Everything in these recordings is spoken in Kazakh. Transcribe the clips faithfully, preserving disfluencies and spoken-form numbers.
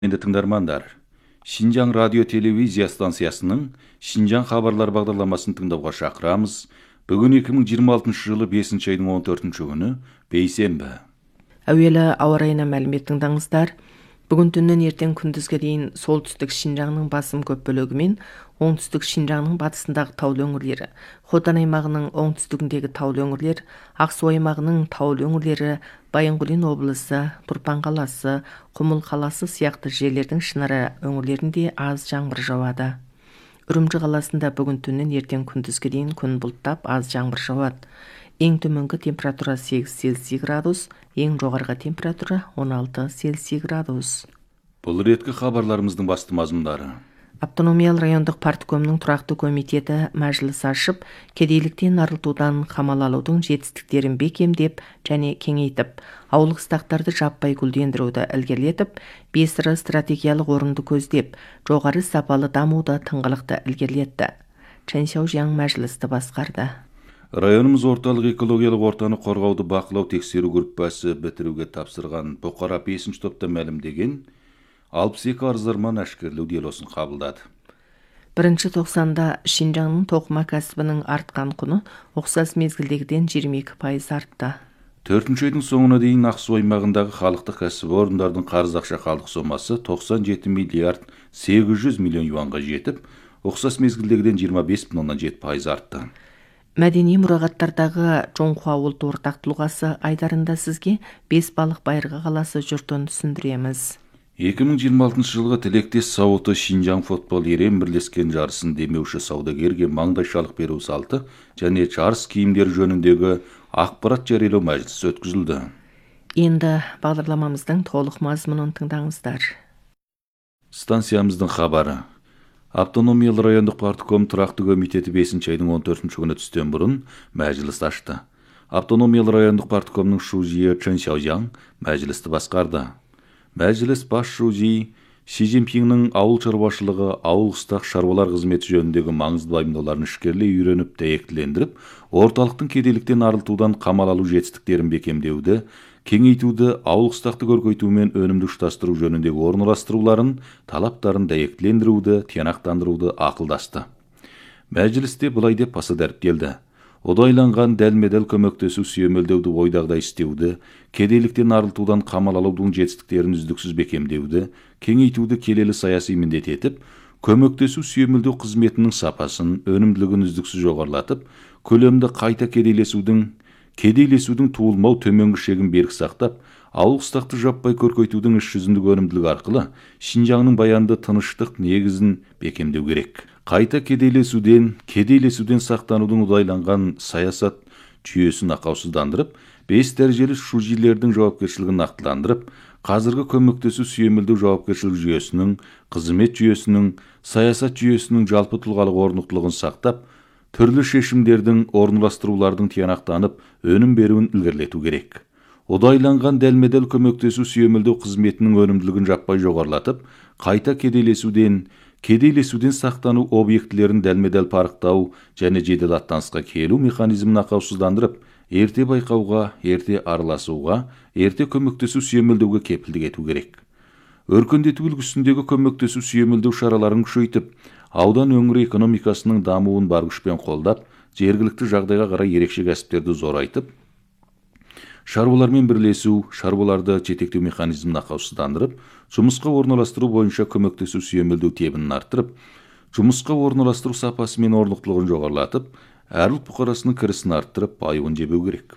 Енді тыңдармандар, Шинжаң радио телевизия станциясының Шинжаң хабарлар бағдарламасын тыңдауға шақырамыз. Бүгін екі мың жиырма алтыншы жылы бесінші айдың он төртінші күні бейсенбі. Әуелі ауа райына мәлімет тыңдаңыздар. Бүгін түннен ертең күндізге дейін солтүстік Шинжаңның басым көп бөлігі мен оңтүстік Шинжаңның батысындағы таулы өңірлері, Хотан аймағының оңтүстігіндегі таулы өңірлер, Ақсу аймағының таулы өңірлері, Байынқұлин облысы, Тұрпан қаласы, Құмыл қаласы сияқты жерлердің ішінара өңірлерінде аз жаңбыр жауады. Үрімжі қаласында бүгін түннен ертең күндізге дейін күн бұлттап аз жаңбыр жауады. Ең төменгі температура сегіз Цельсий градус, ең жоғарғы температура он алты Цельсий градус. Бұл реткі хабарларымыздың басты мазмұндары. Автономиялы райондық парткомның тұрақты комитеті мәжіліс ашып, кедейліктен арылтудан қамал алудың жетістіктерін бекемдеп және кеңейтіп, ауыл қыстақтарды жаппай гүлдендіруді ілгерілетіп, бес ірі стратегиялық орынды көздеп, жоғары сапалы дамуды тыңғылықты ілгерілетті. Чэн Сяожяң мәжілісті басқарды. Районымыз орталық экологиялық ортаны қорғауды бақылау тексеру группасы бітіруге тапсырған Бұқара бесінші топта мәлімдеген алпыс екі арыздарман әшкерлеу делосын қабылдады. Бірінші тоқсанда Шинжаңның тоқыма кәсібінің артқан құны ұқсас мезгілдегіден жиырма екі пайыз артты. Төртінші айдың соңына дейін Ақсу аймағындағы халықтық кәсіпорындардың қарыз ақша қалдық сомасы тоқсан жеті миллиард сегіз жүз миллион юанға жетіп, ұқсас мезгілдегіден жиырма бес бүтін оннан жеті пайыз артты. Мәдени мұрағаттардағы Жоңхуа ұлт ортақ тұлғасы айдарында сізге бес балық байырғы қаласы жұртын түсіндіреміз. екі мың жиырма алтыншы жылғы тілектес сауыты Шинжаң футбол ерен бірлескен жарысын демеуші саудагерге маңдайшалық беру салты және жарыс киімдер жөніндегі ақпарат жариялау мәжілісі өткізілді. Енді бағдарламамыздың толық мазмұнын тыңдаңыздар. Станциямыздың хабары. Автономиялы райондық партком тұрақты комитеті бесінші айдың он төртінші күні түстен бұрын мәжіліс ашты. Автономиялы райондық парткомның шужиі Чэн Сяожяң мәжілісті басқарды. Мәжіліс бас шужи Си Цзиньпиннің ауыл шаруашылығы, ауыл қыстақ шаруалар қызметі жөніндегі маңызды пайымдауларын ішкерлей үйреніп дәйектілендіріп, орталықтың кедейліктен арылтудан қамал алу жетістіктерін бекемдеуді, кеңейтуді, ауыл қыстақты көркейту мен өнімді ұштастыру жөніндегі орналастыруларын, талаптарын дәйектілендіруді, тиянақтандыруды ақылдасты. Мәжілісте былай деп баса дәріптелді. Одайланған дәлме-дәл көмектесу сүйемелдеуді ойдағдай істеуді, кедейліктен арылтудан қамал алудың жетістіктерін үздіксіз бекемдеуді, кеңейтуді келелі саяси міндет етіп, көмектесу сүйемелдеу қызметінің сапасын, өнімділігін үздіксіз жоғарылатып, көлемді қайта кедейлесудің, кедейлесудің туылмау төменгі шегін берік сақтап, ауыл қыстақты жаппай көркейтудің іс жүзіндік өнімділігі арқылы Шинжаңның баянды тыныштық негізін бекемдеу керек. Қайта кедейлесуден, кедейлесуден сақтанудың ұдайланған саясат жүйесін ақаусыздандырып, бес дәрежелі шужилердің жауапкершілігін нақтыландырып, қазіргі көмектесу сүйемелдеу жауапкершілік жүйесінің, қызмет жүйесінің, саясат жүйесінің жалпы тұлғалық орнықтылығын сақтап, түрлі шешімдердің, орналастырулардың тиянақтанып, өнім беруін ілгерілету керек. Одайланған дәлме-дәл көмектесу сүйемелдеу қызметінің өнімділігін жаппай жоғарылатып, қайта кедейлесуден, кедейлесуден сақтану объектілерін дәлме-дәл парықтау және жедел аттанысқа келу механизмін ақаусыздандырып, ерте байқауға, ерте араласуға, ерте көмектесу сүйемелдеуге кепілдік ету керек. Өркендету үлгісіндегі көмектесу сүйемелдеу шараларын күшейтіп, аудан өңір экономикасының дамуын бар күшпен қолдап, жергілікті жағдайға қарай ерекше кәсіптерді зорайтып, шаруалармен бірлесу, шаруаларды жетектеу механизмін ақаусыздандырып, жұмысқа орналастыру бойынша көмектесу сүйемелдеу тебінін арттырып, жұмысқа орналастыру сапасы мен орнықтылығын жоғарылатып, әр ұлт бұқарасының кірісін арттырып, байуын жебеу керек.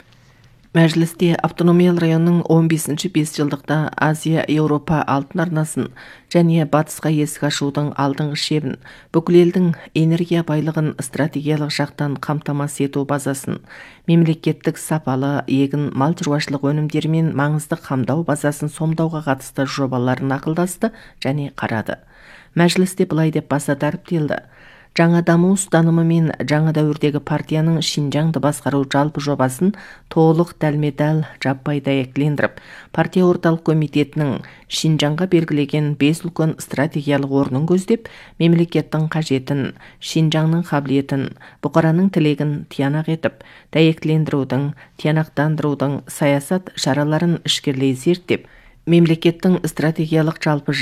Мәжілісте автономиялы районның он бесінші бесжылдықта Азия-Еуропа алтын арнасын және батысқа есік ашудың алдыңғы шебін, бүкіл елдің энергия байлығын стратегиялық жақтан қамтамасыз ету базасын, мемлекеттік сапалы егін мал шаруашылық өнімдері мен маңызды қамдау базасын сомдауға қатысты жобаларын ақылдасты және қарады. Мәжілісте былай деп баса дәріптелді. Жаңа даму ұстанымы мен жаңа дәуірдегі партияның Шинжаңды басқару жалпы жобасын толық дәлме-дәл жаппай дәйектілендіріп, партия орталық комитетінің Шинжаңға белгілеген бес үлкен стратегиялық орнын көздеп, мемлекеттің қажетін, Шинжаңның қабілетін, бұқараның тілегін тиянақ етіп, дәйектілендірудің, тиянақтандырудың саясат шараларын ішкерлей зерттеп, мемлекеттің стратегиялық жалпы